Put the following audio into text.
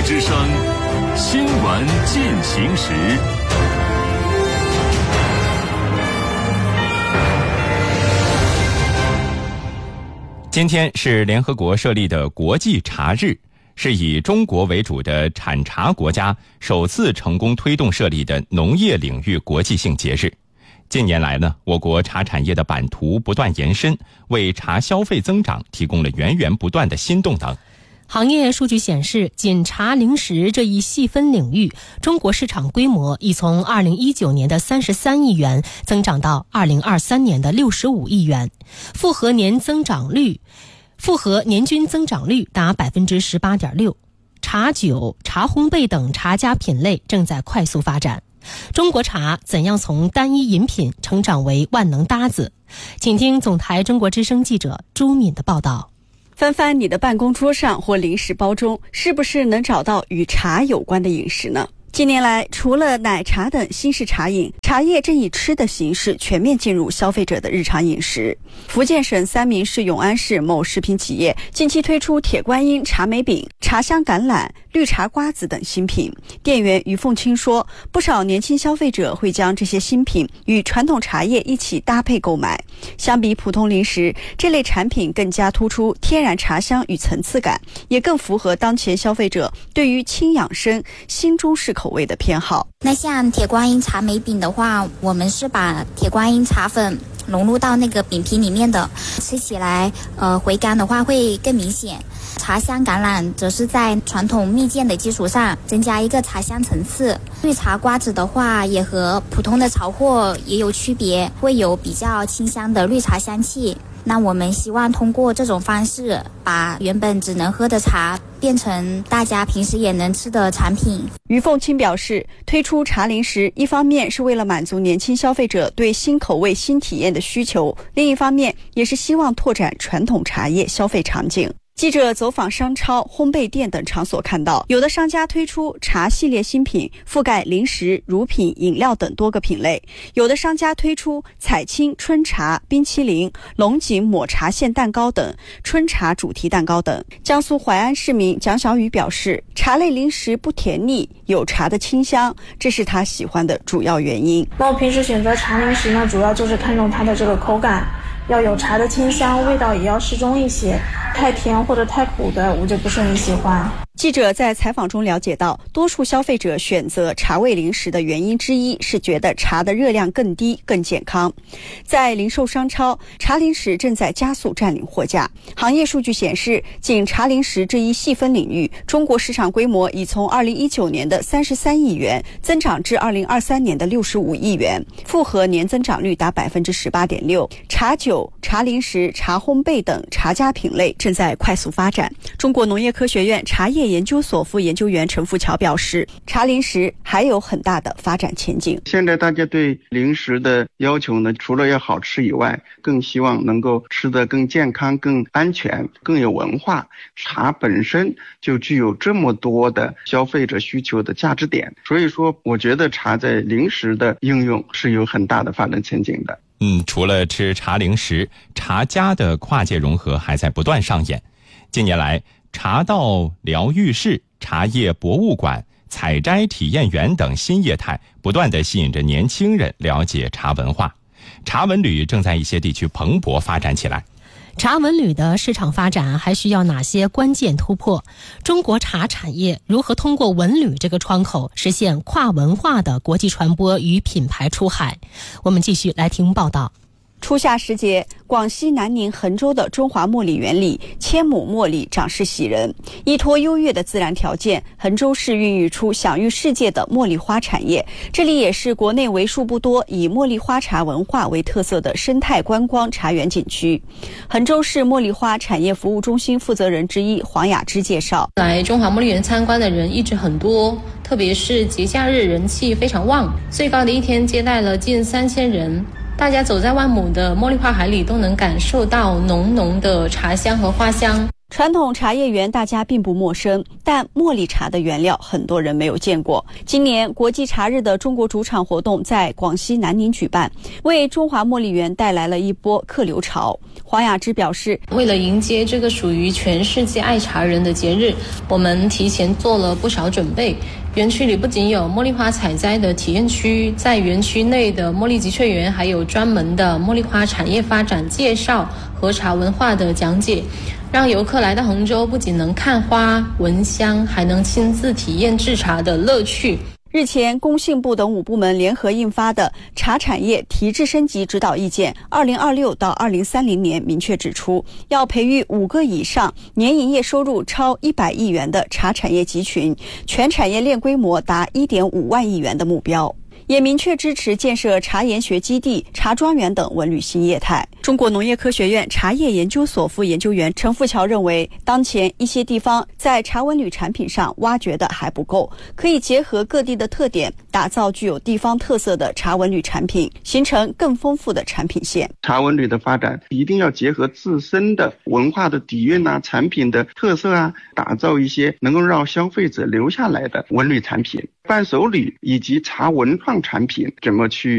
之声，新闻进行时。 今天是联合国设立的国际茶日，是以中国为主的产茶国家首次成功推动设立的农业领域国际性节日。近年来呢，我国茶产业的版图不断延伸，为茶消费增长提供了源源不断的新动能。 行业数据显示，仅茶零食这一细分领域，中国市场规模已从2019年的33亿元增长到2023年的65亿元，复合年均增长率达 18.6%。茶酒、茶烘焙等茶家品类正在快速发展。中国茶怎样从单一饮品成长为万能搭子？请听总台中国之声记者朱敏的报道。 翻翻你的办公桌上或零食包中，是不是能找到与茶有关的饮食呢？近年来，除了奶茶等新式茶饮，茶叶正以吃的形式全面进入消费者的日常饮食。福建省三明市永安市某食品企业近期推出铁观音茶梅饼、茶香橄榄、绿茶瓜子等新品。店员于凤清说，不少年轻消费者会将这些新品与传统茶叶一起搭配购买。相比普通零食，这类产品更加突出天然茶香与层次感，也更符合当前消费者对于轻养生、新中式口味的偏好。 那像铁观音茶梅饼的话，我们是把铁观音茶粉融入到那个饼皮里面的，吃起来回甘的话会更明显。茶香橄榄则是在传统蜜饯的基础上增加一个茶香层次。绿茶瓜子的话也和普通的潮货也有区别，会有比较清香的绿茶香气。那我们希望通过这种方式，把原本只能喝的茶变成大家平时也能吃的产品。 于凤清表示，推出茶零食，一方面是为了满足年轻消费者对新口味、新体验的需求，另一方面也是希望拓展传统茶叶消费场景。记者走访商超、烘焙店等场所看到，有的商家推出茶系列新品，覆盖零食、乳品、饮料等多个品类；有的商家推出彩青春茶、冰淇淋、龙井抹茶馅蛋糕等春茶主题蛋糕等。江苏淮安市民蒋小雨表示，茶类零食不甜腻，有茶的清香，这是他喜欢的主要原因。 那我平时选择茶零食呢，主要就是看重它的这个口感，要有茶的清香，味道也要适中一些，太甜或者太苦的我就不是很喜欢。 记者在采访中了解到，多数消费者选择茶味零食的原因之一是觉得茶的热量更低、更健康。在零售商超，茶零食正在加速占领货架。行业数据显示，仅茶零食这一细分领域，中国市场规模已从2019年的33亿元增长至2023年的65亿元，复合年增长率达 18.6%。茶酒、茶零食、茶烘焙等茶家品类正在快速发展。中国农业科学院茶叶研究所副研究员陈富桥表示，茶零食还有很大的发展前景。 现在大家对零食的要求呢，除了要好吃以外，更希望能够吃得更健康、更安全、更有文化。茶本身就具有这么多的消费者需求的价值点，所以说我觉得茶在零食的应用是有很大的发展前景的。 除了吃茶零食，茶家的跨界融合还在不断上演。近年来，茶道疗愈室、茶叶博物馆、采摘体验园等新业态不断地吸引着年轻人了解茶文化。茶文旅正在一些地区蓬勃发展起来。 茶文旅的市场发展还需要哪些关键突破？中国茶产业如何通过文旅这个窗口实现跨文化的国际传播与品牌出海？我们继续来听报道。 初夏时节，广西南宁衡州的中华茉莉园里，千亩茉莉长势喜人。依托优越的自然条件，衡州市孕育出享誉世界的茉莉花产业。这里也是国内为数不多以茉莉花茶文化为特色的生态观光茶园景区。衡州市茉莉花产业服务中心负责人之一黄雅芝介绍， 来中华茉莉园参观的人一直很多，特别是节假日人气非常旺，最高的一天接待了近3000人。大家走在万亩的茉莉花海里，都能感受到浓浓的茶香和花香。 传统茶叶园大家并不陌生，但茉莉茶的原料很多人没有见过。今年国际茶日的中国主场活动在广西南宁举办，为中华茉莉园带来了一波客流潮。 黄雅芝表示， 为了迎接这个属于全世界爱茶人的节日，我们提前做了不少准备。园区里不仅有茉莉花采摘的体验区，在园区内的茉莉集萃园还有专门的茉莉花产业发展介绍和茶文化的讲解，让游客来到杭州不仅能看花闻香，还能亲自体验制茶的乐趣。 日前，工信部等5部门联合印发的《茶产业提质升级指导意见》2026到2030年明确指出，要培育5个以上年营业收入超100亿元的茶产业集群，全产业链规模达1.5万亿元的目标。也明确支持建设茶研学基地、茶庄园等文旅新业态。中国农业科学院茶叶研究所副研究员陈富桥认为，当前一些地方在茶文旅产品上挖掘的还不够，可以结合各地的特点，打造具有地方特色的茶文旅产品，形成更丰富的产品线。 茶文旅的发展一定要结合自身的文化的底蕴啊、产品的特色啊，打造一些能够让消费者留下来的文旅产品。伴手礼以及茶文创产品怎么去